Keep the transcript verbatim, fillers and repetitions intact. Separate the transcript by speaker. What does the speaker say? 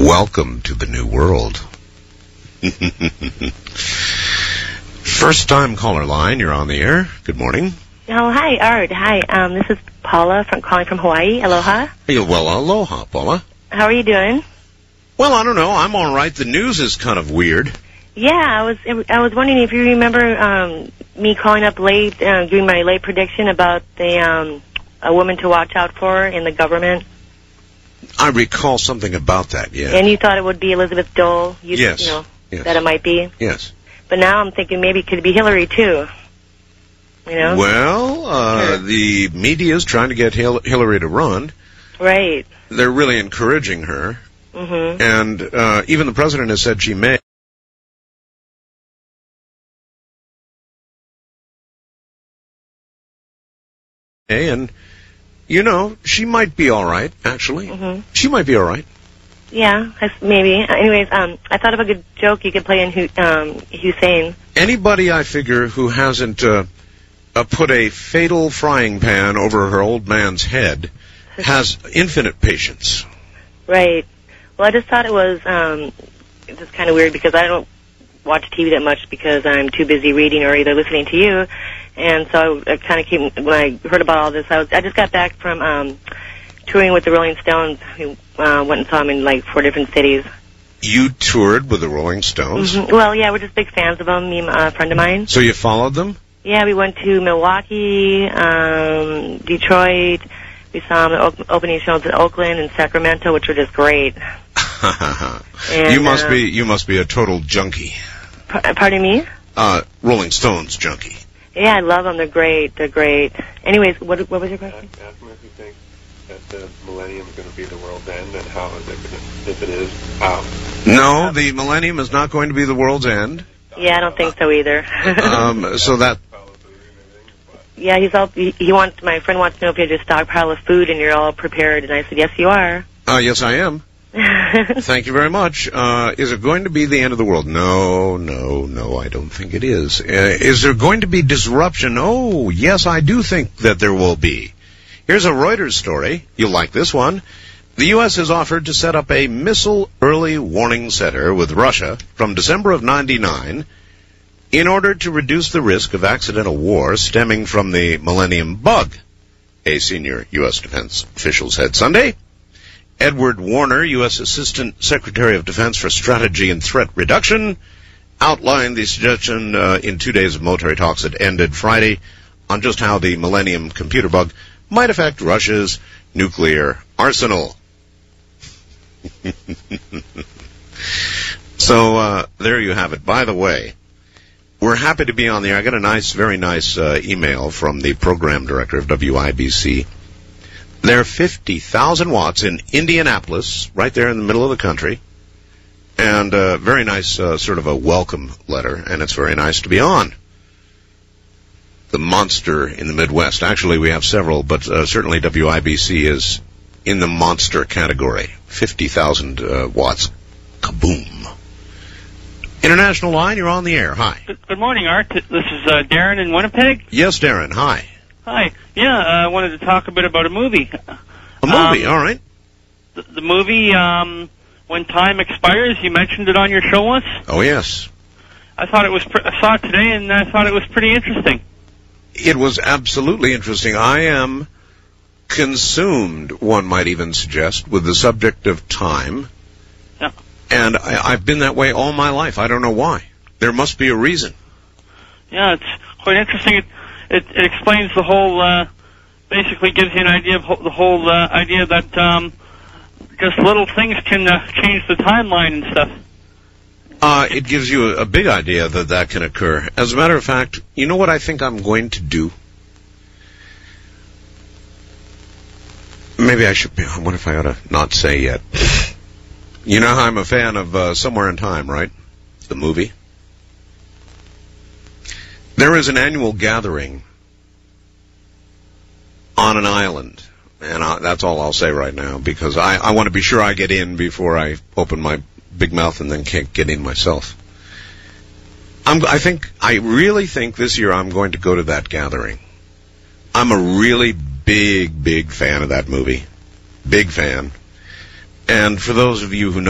Speaker 1: Welcome to the new world. First time caller line, you're on the air. Good morning.
Speaker 2: Oh, hi, Art. Hi, um, this is Paula from calling from Hawaii. Aloha.
Speaker 1: Hey, well, aloha, Paula.
Speaker 2: How are you doing?
Speaker 1: Well, I don't know. I'm all right. The news is kind of weird.
Speaker 2: Yeah, I was I was wondering if you remember um, me calling up late, uh, doing my late prediction about the um, a woman to watch out for in the government.
Speaker 1: I recall something about that, yeah.
Speaker 2: And you thought it would be Elizabeth Dole? You,
Speaker 1: yes.
Speaker 2: You know,
Speaker 1: yes.
Speaker 2: that it might be?
Speaker 1: Yes.
Speaker 2: But now I'm thinking maybe it could be Hillary, too. You know?
Speaker 1: Well, uh, sure. The media is trying to get Hil- Hillary to run.
Speaker 2: Right.
Speaker 1: They're really encouraging her.
Speaker 2: Mm-hmm.
Speaker 1: And uh, even the president has said she may. And, you know, she might be all right, actually.
Speaker 2: Mm-hmm.
Speaker 1: She might be all right.
Speaker 2: Yeah, maybe. Anyways, um, I thought of a good joke you could play in um, Hussein.
Speaker 1: Anybody, I figure, who hasn't uh, uh, put a fatal frying pan over her old man's head has infinite patience.
Speaker 2: Right. Well, I just thought it was um, just kind of weird because I don't watch T V that much because I'm too busy reading or either listening to you. And so I, I kind of came, when I heard about all this, I, was, I just got back from um, touring with the Rolling Stones. We uh, went and saw them in like four different cities.
Speaker 1: You toured with the Rolling Stones?
Speaker 2: Mm-hmm. Well, yeah, we're just big fans of them, me and a friend of mine.
Speaker 1: So you followed them?
Speaker 2: Yeah, we went to Milwaukee, um, Detroit. We saw them at opening shows in Oakland and Sacramento, which were just great. and,
Speaker 1: you must
Speaker 2: uh,
Speaker 1: be you must be a total junkie.
Speaker 2: P- pardon me?
Speaker 1: Uh, Rolling Stones junkie.
Speaker 2: Yeah, I love them. They're great. They're great. Anyways, what what was your question?
Speaker 3: Ask them if you think that the millennium is going to be the world's end, and how is it going to, if it is, how?
Speaker 1: No, the millennium is not going to be the world's end.
Speaker 2: Yeah, I don't think so either.
Speaker 1: um, so that.
Speaker 2: Yeah, he's all. He, he wants. My friend wants to know if you have a stockpile of food and you're all prepared. And I said, yes, you are.
Speaker 1: Uh, yes, I am. Thank you very much. Uh, is it going to be the end of the world? No, no, no, I don't think it is. Uh, is there going to be disruption? Oh, yes, I do think that there will be. Here's a Reuters story. You'll like this one. The U S has offered to set up a missile early warning center with Russia from December of ninety-nine in order to reduce the risk of accidental war stemming from the Millennium Bug, a senior U S defense official said Sunday. Edward Warner, U S Assistant Secretary of Defense for Strategy and Threat Reduction, outlined the suggestion uh, in two days of military talks that ended Friday on just how the Millennium computer bug might affect Russia's nuclear arsenal. So uh, there you have it. By the way, we're happy to be on the air. I got a nice, very nice uh, email from the program director of W I B C. They're fifty thousand watts in Indianapolis, right there in the middle of the country. And uh, very nice uh, sort of a welcome letter, and it's very nice to be on. The monster in the Midwest. Actually, we have several, but uh, certainly W I B C is in the monster category. fifty thousand uh, watts. Kaboom. International line, you're on the air. Hi.
Speaker 4: Good, good morning, Art. This is uh, Darren in Winnipeg.
Speaker 1: Yes, Darren. Hi.
Speaker 4: Hi. Yeah, uh, I wanted to talk a bit about a movie.
Speaker 1: A movie,
Speaker 4: um,
Speaker 1: all right.
Speaker 4: The, the movie, um, When Time Expires, you mentioned it on your show once.
Speaker 1: Oh, yes.
Speaker 4: I thought it was. Pre- I saw it today, and I thought it was pretty interesting.
Speaker 1: It was absolutely interesting. I am consumed, one might even suggest, with the subject of time.
Speaker 4: Yeah.
Speaker 1: And I, I've been that way all my life. I don't know why. There must be a reason.
Speaker 4: Yeah, it's quite interesting. It, it, it explains the whole, uh, basically gives you an idea of ho- the whole uh, idea that um, just little things can uh, change the timeline and stuff.
Speaker 1: Uh, it gives you a, a big idea that that can occur. As a matter of fact, you know what I think I'm going to do? Maybe I should be. What if I ought to not say yet? You know how I'm a fan of uh, Somewhere in Time, right? The movie. There is an annual gathering on an island, and I, that's all I'll say right now, because I, I want to be sure I get in before I open my big mouth and then can't get in myself. I'm, I think, I really think this year I'm going to go to that gathering. I'm a really big, big fan of that movie. Big fan. And for those of you who know